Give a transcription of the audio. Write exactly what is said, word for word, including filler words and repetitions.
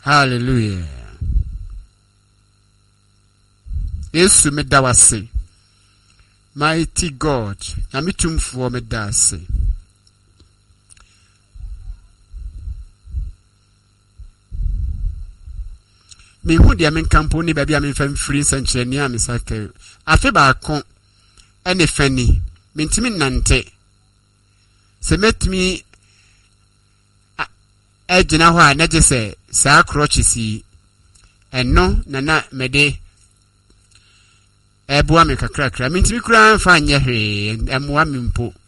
Hallelujah. Yesu me da wase. Mighty God. Na mitumfo me da ase. Me hu dia men kampo ni baabi a me fam free senchire ni a me sake. Afe ba kon ene fani. Me ntimi nante. Se metimi ejina ho a na je se saa crutches eno na na mede eboa me kakra kakra. Me ntimi kura mfa anye hwe emwa me mpo.